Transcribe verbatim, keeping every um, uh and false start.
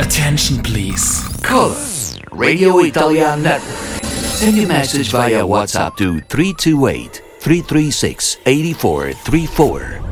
Attention, please. Call us, Radio Italian Network. Send your message via WhatsApp to three two eight, three three six, eight four three four.